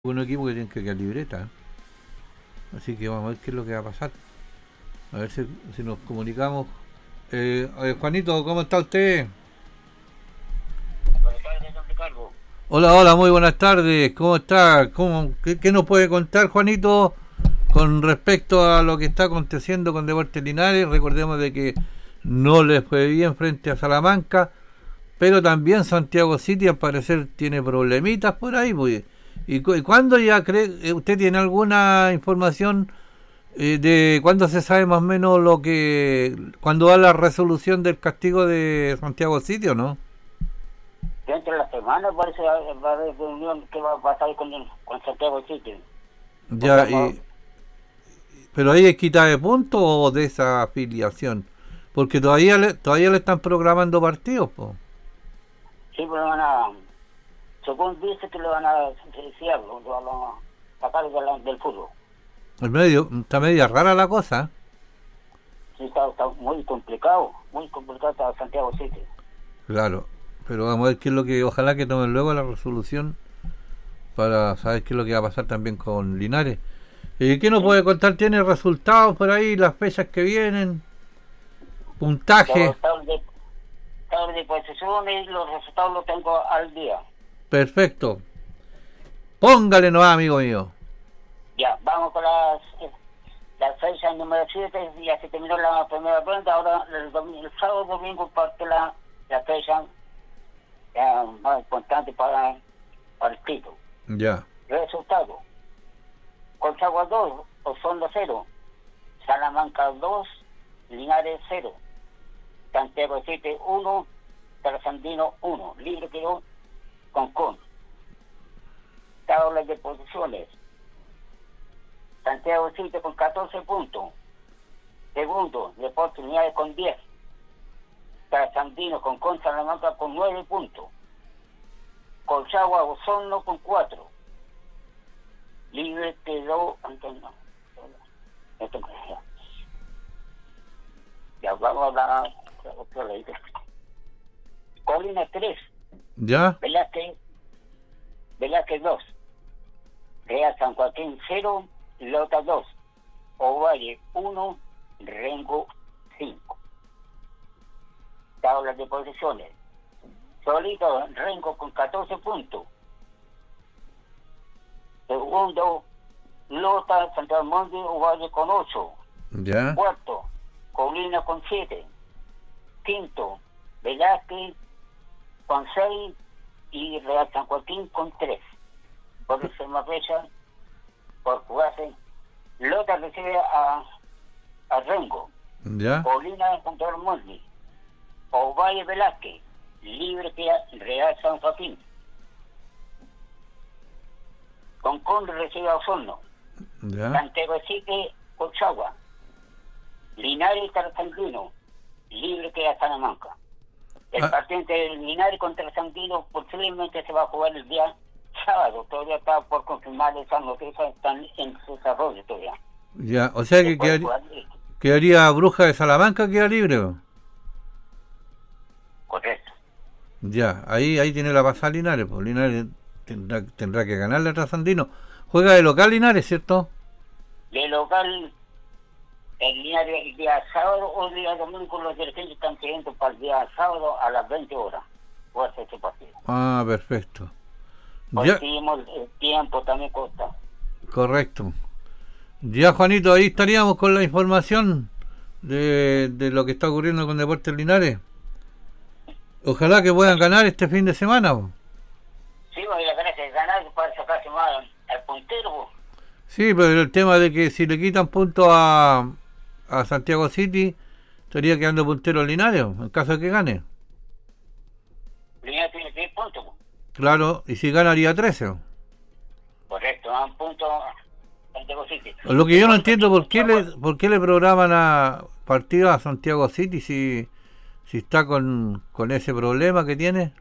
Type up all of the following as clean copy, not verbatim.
un equipo que tiene que quedar libreta. Así que vamos a ver qué es lo que va a pasar. A ver si nos comunicamos. Juanito, ¿cómo está usted? Buenas tardes, don Ricardo. Hola, hola, muy buenas tardes. ¿Cómo está? ¿Qué nos puede contar, Juanito, con respecto a lo que está aconteciendo con Deportes Linares? Recordemos de que no les fue bien frente a Salamanca, pero también Santiago City al parecer tiene problemitas por ahí, pues. ¿Y cuándo ya cree, usted tiene alguna información de cuándo se sabe más o menos cuándo da la resolución del castigo de Santiago City o no? Dentro de la semana parece va a haber reunión que va a pasar con Santiago City. Ya, pero ahí es quita de puntos o de esa afiliación, porque todavía le están programando partidos, po. Sí, pero según dice que lo van a silenciar, lo van a sacar del fútbol. Está media rara la cosa. Sí, está muy complicado está Santiago City. Claro, pero vamos a ver qué es lo que, ojalá que tomen luego la resolución para saber qué es lo que va a pasar también con Linares. ¿Qué nos puede contar? ¿Tiene resultados por ahí, las fechas que vienen? ¿Puntaje? Tabla de posiciones, los resultados los tengo al día. Perfecto. Póngale nomás, amigo mío. Ya, vamos con la fecha número 7, ya se terminó la primera ronda, ahora el sábado domingo parte la fecha más importante para el título. Ya. Resultado: Colchagua 2, Osorno 0, Salamanca 2, Linares 0, Santiago 7 1, Trasandino 1, libre quedó Concón. Tablas de posiciones: Santiago City con 14 puntos. Segundo, Deportes Linares con 10. Trasandino con Salamanca con 9 puntos. Colchagua Osorno con 4. Libre quedó. Ya vamos a la otra ley. Colina 3. ¿Ya? Velázquez 2. Real San Joaquín 0. Lota 2, Ovalle 1, Rengo 5. Tablas de posiciones: solito Rengo con 14 puntos. Segundo, Lota, Santiago Monte, Ovalle con 8. ¿Ya? Cuarto, Colina con 7. Quinto, Velázquez con 6 y Real San Joaquín con 3. Por eso más fecha por jugarse. Lota recibe a Rengo. ¿Ya? Colina contra el Monte. Ovalle Velázquez. Libre queda Real San Joaquín. Concón recibe a Osorno. ¿Ya? Santiago City, Colchagua. Linares Trasandino. Libre queda Salamanca. El partido entre Linares contra Trasandino posiblemente se va a jugar el día sábado. Todavía está por confirmar esas noticias, están en desarrollo todavía. Ya, o sea que quedaría Bruja de Salamanca, queda libre. Correcto. Ya, ahí tiene la pasada Linares, pues Linares tendrá que ganarle a Trasandino. Juega de local Linares, ¿cierto? De local, el Linares el día sábado o el día domingo, los dirigentes están pidiendo para el día sábado a las 20 horas. Puede ser este partido. Ah, perfecto. Ya. Conseguimos el tiempo, también costa. Correcto. Ya, Juanito, ahí estaríamos con la información de lo que está ocurriendo con Deportes Linares. Ojalá que puedan ganar este fin de semana. Sí, voy a ganar que ganar para sacarse más al puntero. Sí, pero el tema de que si le quitan puntos a Santiago City, estaría quedando puntero Linares, en caso de que gane. Linares tiene 10 puntos. Claro, y si ganaría 13. Correcto, a un punto Santiago City. Lo que yo no entiendo, ¿por qué le programan a partidos a Santiago City si está con ese problema que tiene?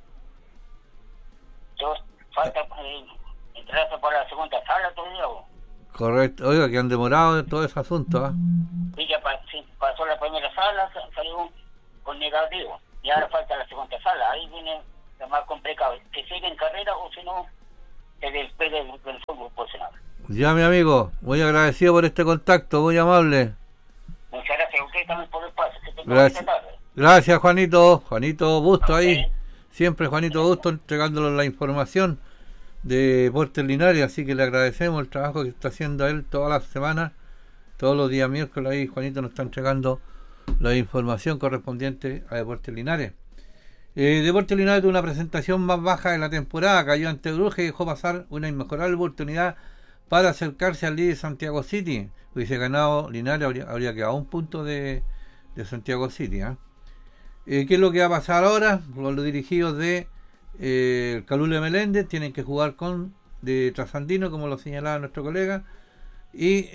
Falta entrarse por la segunda sala todavía. Correcto, oiga, que han demorado en todo ese asunto. Y ya pasó la primera sala, salió con negativo. Y ahora falta la segunda sala. Ahí viene lo más complicado. Que sigue en carrera o si no, el Pérez del fútbol profesional. Ya, mi amigo, muy agradecido por este contacto, muy amable. Muchas gracias a usted también por el paso. Gracias, Juanito. Juanito Busto ahí. Siempre Juanito Busto entregándole la información de Deportes Linares, así que le agradecemos el trabajo que está haciendo él todas las semanas, todos los días miércoles. Ahí Juanito nos está entregando la información correspondiente a Deportes Linares. Deportes Linares tuvo una presentación más baja de la temporada, cayó ante Bruja y dejó pasar una inmejorable oportunidad para acercarse al líder Santiago City. Hubiese ganado Linares, habría quedado un punto de Santiago City. ¿Qué es lo que va a pasar ahora? Los dirigidos de Calule Meléndez tienen que jugar con de Trasandino, como lo señalaba nuestro colega, y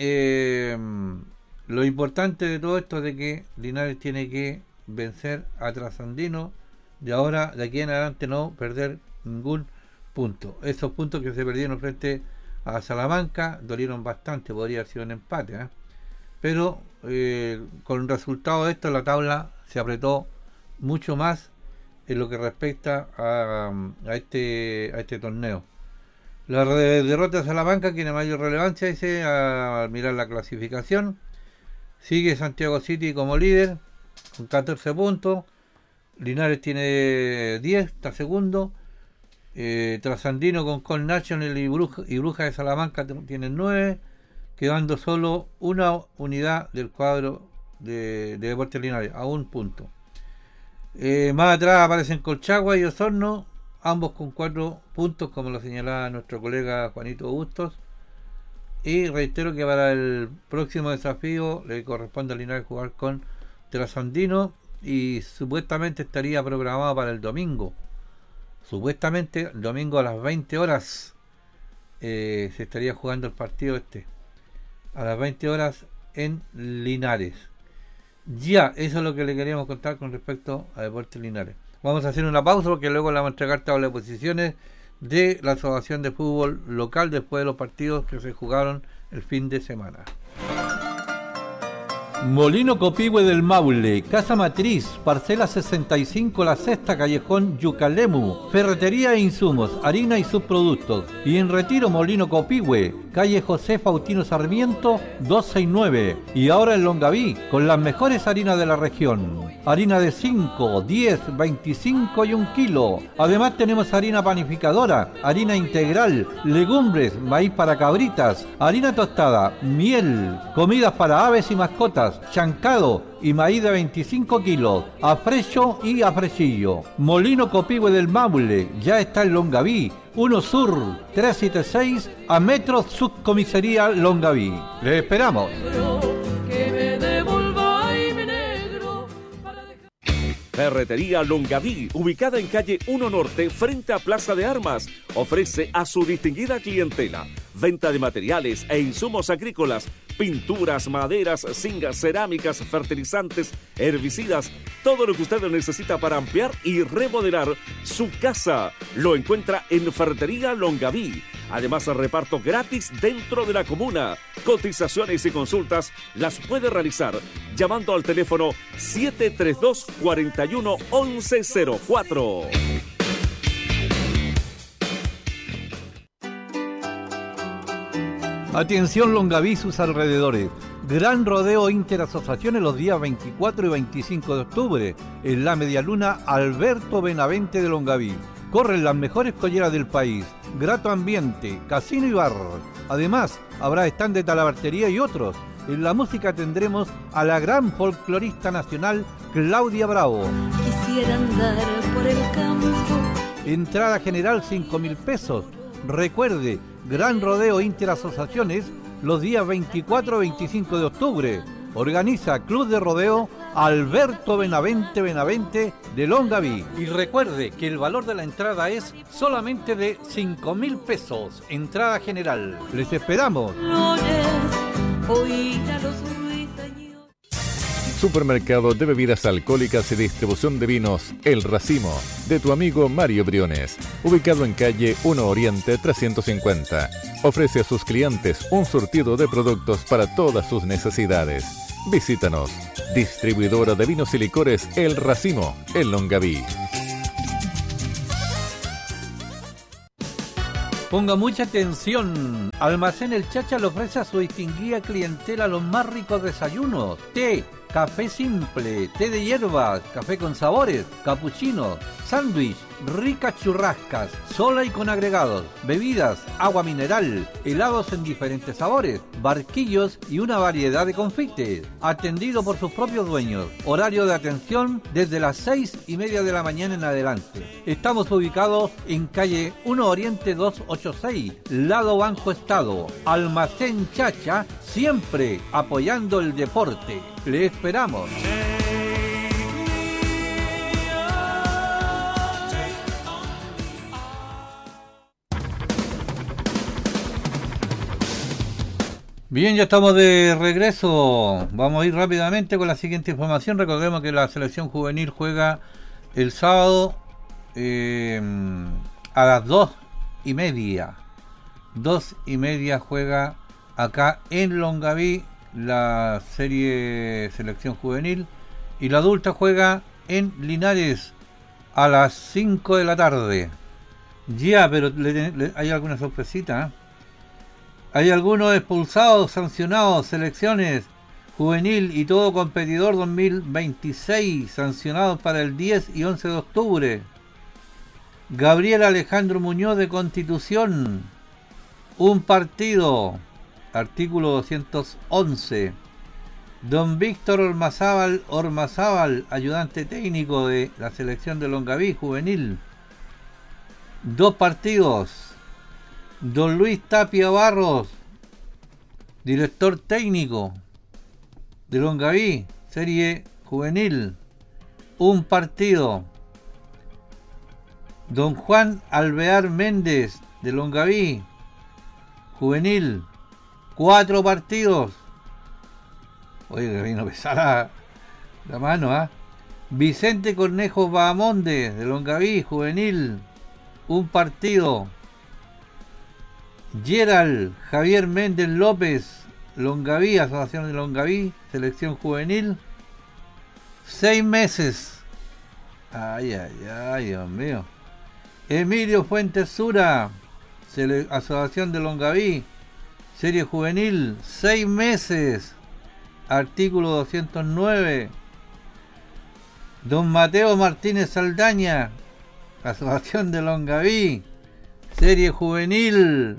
lo importante de todo esto es de que Linares tiene que vencer a Trasandino de aquí en adelante, no perder ningún punto. Esos puntos que se perdieron frente a Salamanca dolieron bastante, podría haber sido un empate, pero con el resultado de esto la tabla se apretó mucho más en lo que respecta a este torneo. La derrota de Salamanca tiene mayor relevancia, dice, al mirar la clasificación. Sigue Santiago City como líder con 14 puntos. Linares tiene 10, está segundo. Trasandino con Col National y Bruja de Salamanca tienen 9, quedando solo una unidad del cuadro de Deportes Linares, a un punto. Más atrás aparecen Colchagua y Osorno, ambos con 4 puntos, como lo señalaba nuestro colega Juanito Bustos. Y reitero que para el próximo desafío le corresponde a Linares jugar con Trasandino, y supuestamente estaría programado para el domingo. Supuestamente el domingo a las 20 horas se estaría jugando el partido a las 20 horas en Linares. Ya, eso es lo que le queríamos contar con respecto a Deportes Linares. Vamos a hacer una pausa porque luego le vamos a entregar tabla de posiciones de la Asociación de Fútbol Local después de los partidos que se jugaron el fin de semana. Molino Copihue del Maule, Casa Matriz, parcela 65, La Sexta, Callejón Yucalemu, Ferretería e Insumos, harina y subproductos. Y en Retiro, Molino Copihue, calle José Faustino Sarmiento, 269. Y ahora en Longaví, con las mejores harinas de la región. Harina de 5, 10, 25 y 1 kilo. Además tenemos harina panificadora, harina integral, legumbres, maíz para cabritas, harina tostada, miel, comidas para aves y mascotas, chancado y maíz de 25 kilos, afrecho y afrechillo. Molino Copihue del Maule, ya está en Longaví, 1 Sur, 376, a metros Subcomisaría Longaví. Les esperamos. Ferretería Longaví, ubicada en calle 1 Norte, frente a Plaza de Armas, ofrece a su distinguida clientela venta de materiales e insumos agrícolas, pinturas, maderas, zingas, cerámicas, fertilizantes, herbicidas, todo lo que usted necesita para ampliar y remodelar su casa. Lo encuentra en Ferretería Longaví. Además, reparto gratis dentro de la comuna. Cotizaciones y consultas las puede realizar llamando al teléfono 732-41-1104. Atención Longaví y sus alrededores. Gran rodeo interasociaciones los días 24 y 25 de octubre en la Medialuna Alberto Benavente de Longaví. Corren las mejores colleras del país, grato ambiente, casino y bar. Además, habrá stand de talabartería y otros. En la música tendremos a la gran folclorista nacional Claudia Bravo. Quisiera andar por el campo. Entrada general 5.000 pesos. Recuerde, Gran Rodeo Interasociaciones los días 24 y 25 de octubre. Organiza Club de Rodeo Alberto Benavente de Longaví. Y recuerde que el valor de la entrada es solamente de 5.000 pesos. Entrada general. Les esperamos. Supermercado de bebidas alcohólicas y distribución de vinos El Racimo, de tu amigo Mario Briones, ubicado en calle 1 Oriente 350. Ofrece a sus clientes un surtido de productos para todas sus necesidades. Visítanos. Distribuidora de vinos y licores El Racimo, en Longaví. Ponga mucha atención. Almacén El Chacha le ofrece a su distinguida clientela los más ricos desayunos: té, café simple, té de hierbas, café con sabores, capuchino, sándwich, ricas churrascas, sola y con agregados, bebidas, agua mineral, helados en diferentes sabores, barquillos y una variedad de confites. Atendido por sus propios dueños. Horario de atención desde las 6:30 de la mañana en adelante. Estamos ubicados en calle 1 Oriente 286, lado Banco Estado. Almacén Chacha, siempre apoyando el deporte. Le esperamos. Bien, ya estamos de regreso. Vamos a ir rápidamente con la siguiente información. Recordemos que la selección juvenil juega el sábado a las 2:30. 2:30 juega acá en Longaví la serie selección juvenil, y la adulta juega en Linares a las 5 de la tarde. Ya, pero hay alguna sorpresita, ¿eh? Hay algunos expulsados, sancionados, selecciones juvenil y todo competidor 2026, sancionados para el 10 y 11 de octubre. Gabriel Alejandro Muñoz de Constitución, un partido, artículo 211. Don Víctor Ormazábal, ayudante técnico de la selección de Longaví juvenil, 2 partidos. Don Luis Tapia Barros, director técnico de Longaví, serie juvenil, 1 partido. Don Juan Alvear Méndez, de Longaví, juvenil, 4 partidos. Oye, que vino pesada la mano, ¿ah? Vicente Cornejo Bahamonde, de Longaví, juvenil, 1 partido. Gerald Javier Méndez López, Longaví, Asociación de Longaví, selección juvenil, 6 meses. Ay, Dios mío. Emilio Fuentes Sura, Asociación de Longaví, serie juvenil, 6 meses. Artículo 209. Don Mateo Martínez Saldaña, Asociación de Longaví, serie juvenil,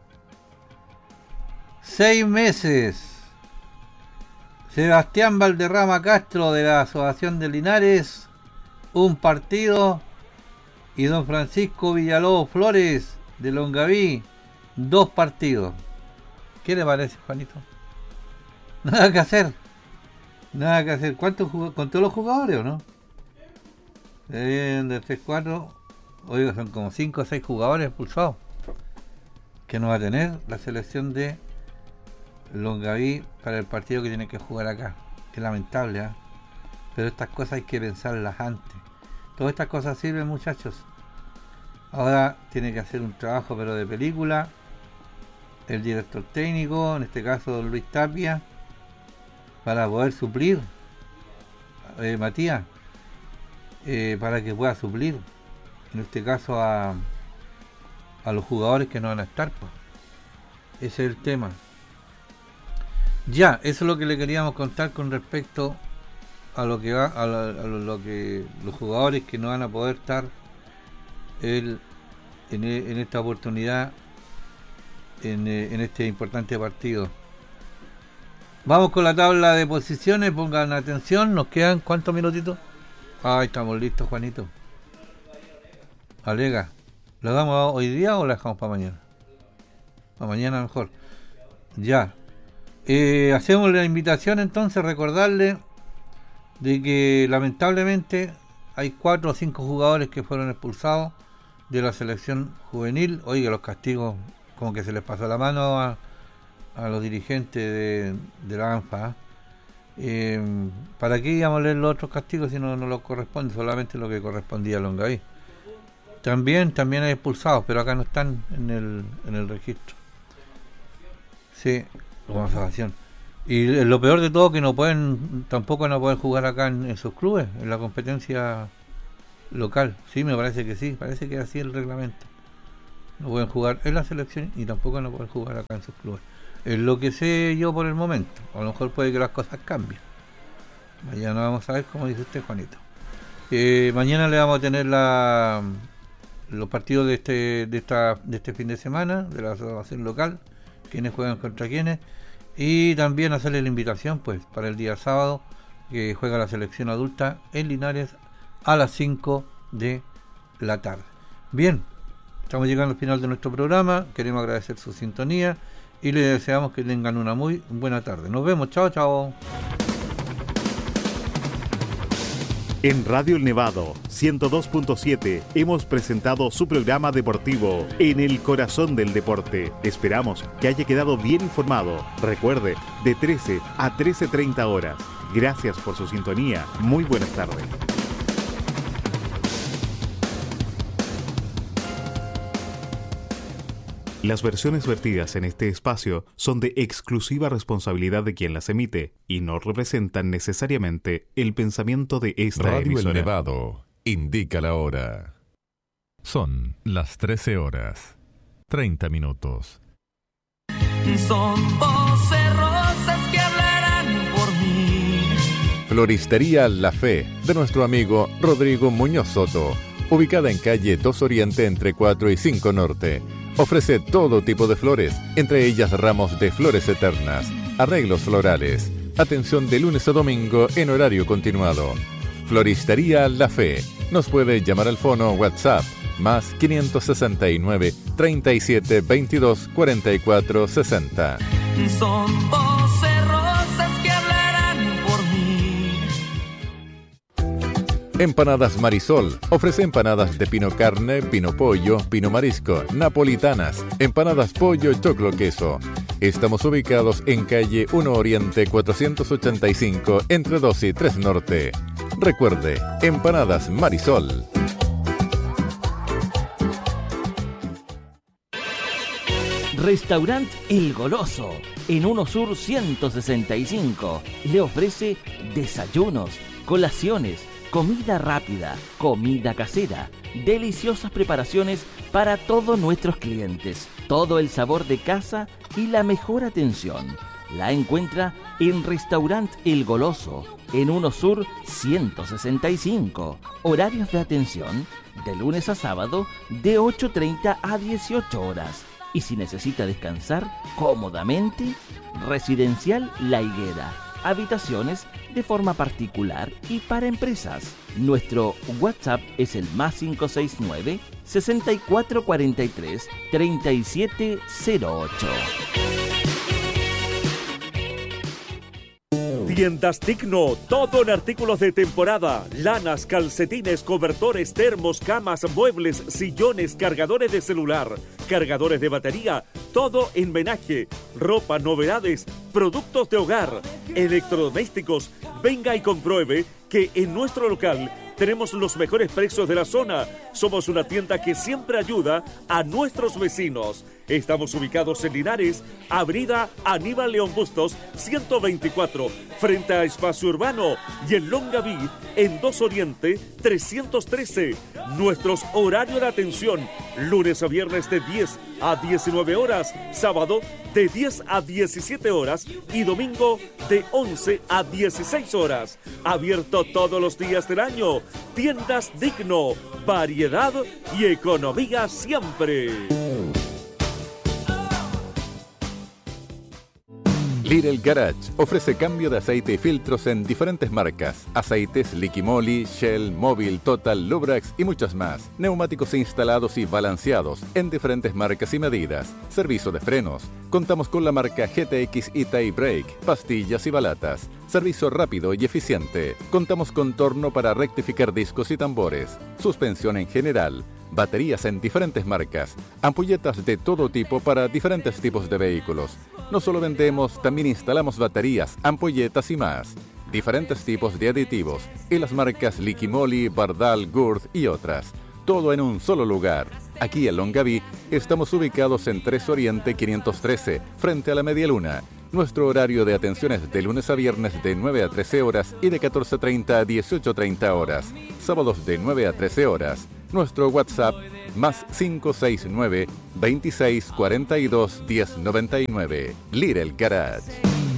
6 meses. Sebastián Valderrama Castro, de la Asociación de Linares, 1 partido. Y don Francisco Villalobos Flores, de Longaví, 2 partidos. ¿Qué le parece, Juanito? Nada que hacer. ¿Cuántos contó los jugadores o no? De 3, 4. Oiga, son como 5 o 6 jugadores expulsados que no va a tener la selección de Longaví para el partido que tiene que jugar acá. Qué lamentable, ¿eh? Pero estas cosas hay que pensarlas antes. Todas estas cosas sirven, muchachos. Ahora tiene que hacer un trabajo, pero de película, el director técnico, en este caso don Luis Tapia, para poder suplir, Matías, para que pueda suplir, en este caso a los jugadores que no van a estar, pues. Ese es el tema. Ya, eso es lo que le queríamos contar con respecto a lo que va a lo que los jugadores que no van a poder estar en esta oportunidad en este importante partido. Vamos con la tabla de posiciones, pongan atención, nos quedan ¿cuántos minutitos? Ahí estamos listos, Juanito. Alega, ¿lo damos hoy día o la dejamos para mañana? Para mañana mejor. Ya. Hacemos la invitación entonces, recordarle de que lamentablemente hay 4 o 5 jugadores que fueron expulsados de la selección juvenil. Oiga, los castigos como que se les pasó la mano a los dirigentes de la ANFA. ¿Para qué íbamos a leer los otros castigos si no los corresponde? Solamente lo que correspondía a Longaví. También hay expulsados, pero acá no están en el registro. Sí, como asociación. Y lo peor de todo que tampoco no pueden jugar acá en sus clubes, en la competencia local. Sí, me parece que sí, parece que es así el reglamento. no pueden jugar en la selección y tampoco no pueden jugar acá en sus clubes. Es lo que sé yo por el momento. A lo mejor puede que las cosas cambien. Mañana vamos a ver cómo dice usted, Juanito. Mañana le vamos a tener los partidos de este fin de semana, de la asociación local, quienes juegan contra quienes, y también hacerle la invitación pues para el día sábado, que juega la selección adulta en Linares a las 5 de la tarde. Bien, estamos llegando al final de nuestro programa, queremos agradecer su sintonía y les deseamos que tengan una muy buena tarde. Nos vemos, chao, chao. En Radio El Nevado 102.7 hemos presentado su programa deportivo En el Corazón del Deporte. Esperamos que haya quedado bien informado. Recuerde, de 13 a 13:30 horas. Gracias por su sintonía. Muy buenas tardes. Las versiones vertidas en este espacio son de exclusiva responsabilidad de quien las emite y no representan necesariamente el pensamiento de esta Radio emisora. El Nevado indica la hora. Son las 13 horas, 30 minutos. Son 12 rosas que hablarán por mí. Floristería La Fe, de nuestro amigo Rodrigo Muñoz Soto, ubicada en calle 2 Oriente entre 4 y 5 Norte. Ofrece todo tipo de flores, entre ellas ramos de flores eternas, arreglos florales. Atención de lunes a domingo en horario continuado. Floristería La Fe. Nos puede llamar al fono WhatsApp más 569 37 22 44 60. Son 12 rosas que hablarán por mí. Empanadas Marisol. Ofrece empanadas de pino carne, pino pollo, pino marisco, napolitanas, empanadas pollo, choclo queso. Estamos ubicados en calle 1 Oriente 485 entre 2 y 3 Norte. Recuerde, Empanadas Marisol. Restaurant El Goloso, en 1 Sur 165, le ofrece desayunos, colaciones, comida rápida, comida casera, deliciosas preparaciones para todos nuestros clientes, todo el sabor de casa y la mejor atención. La encuentra en Restaurant El Goloso, en 1 Sur 165. Horarios de atención de lunes a sábado de 8:30 a 18 horas. Y si necesita descansar cómodamente, Residencial La Higuera. Habitaciones de forma particular y para empresas. Nuestro WhatsApp es el más 569 6443 3708. Tiendas Digno, todo en artículos de temporada, lanas, calcetines, cobertores, termos, camas, muebles, sillones, cargadores de celular, cargadores de batería, todo en menaje, ropa, novedades, productos de hogar, electrodomésticos. Venga y compruebe que en nuestro local tenemos los mejores precios de la zona. Somos una tienda que siempre ayuda a nuestros vecinos. Estamos ubicados en Linares, Avenida Aníbal León Bustos, 124, frente a Espacio Urbano, y en Longaví, en 2 Oriente, 313. Nuestros horarios de atención, lunes a viernes de 10 a 19 horas, sábado de 10 a 17 horas y domingo de 11 a 16 horas. Abierto todos los días del año. Tiendas Digno, variedad y economía siempre. Little Garage ofrece cambio de aceite y filtros en diferentes marcas. Aceites Liqui Moly, Shell, Móvil, Total, Lubrax y muchas más. Neumáticos instalados y balanceados en diferentes marcas y medidas. Servicio de frenos. Contamos con la marca GTX y Tie Brake, pastillas y balatas. Servicio rápido y eficiente. Contamos con torno para rectificar discos y tambores. Suspensión en general. Baterías en diferentes marcas, ampolletas de todo tipo para diferentes tipos de vehículos. No solo vendemos, también instalamos baterías, ampolletas y más. Diferentes tipos de aditivos y las marcas Liqui Moly, Bardal, Gurd y otras. Todo en un solo lugar. Aquí en Longaví estamos ubicados en 3 Oriente 513, frente a la Media Luna. Nuestro horario de atención es de lunes a viernes de 9 a 13 horas y de 14:30 a 18:30 horas. Sábados de 9 a 13 horas. Nuestro WhatsApp más 569 26 42 1099. Little Garage.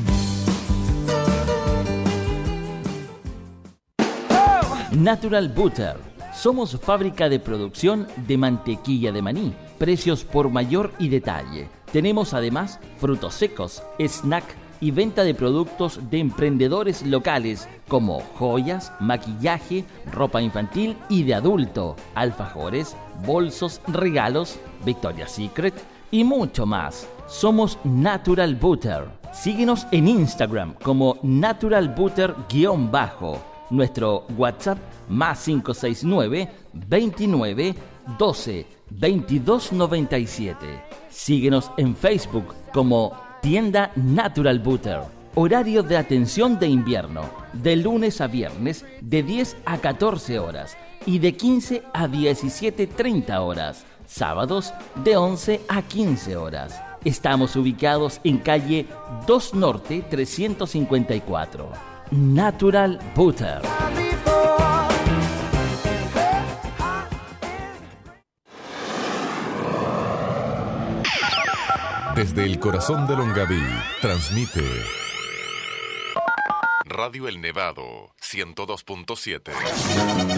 Natural Butter. Somos fábrica de producción de mantequilla de maní. Precios por mayor y detalle. Tenemos además frutos secos, snack y venta de productos de emprendedores locales como joyas, maquillaje, ropa infantil y de adulto, alfajores, bolsos, regalos, Victoria's Secret y mucho más. Somos Natural Butter. Síguenos en Instagram como Natural Butter_. Nuestro WhatsApp más 569 29 12 22 97. Síguenos en Facebook como Tienda Natural Butter. Horario de atención de invierno, de lunes a viernes de 10 a 14 horas y de 15 a 17:30 horas. Sábados de 11 a 15 horas. Estamos ubicados en calle 2 Norte 354. Natural Butter. Desde el corazón de Longaví, transmite Radio El Nevado, 102.7.